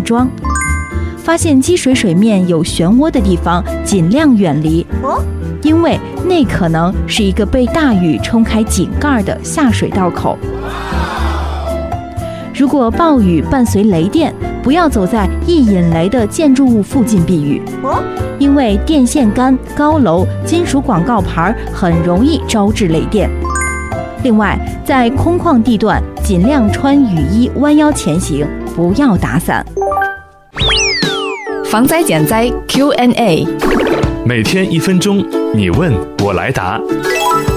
桩。发现积水水面有漩涡的地方，尽量远离，因为那可能是一个被大雨冲开井盖的下水道口。如果暴雨伴随雷电，不要走在易引雷的建筑物附近避雨，因为电线杆、高楼、金属广告牌很容易招致雷电。另外，在空旷地段尽量穿雨衣，弯腰前行，不要打伞。 防灾减灾 Q&A， 每天1分钟，你问我来答。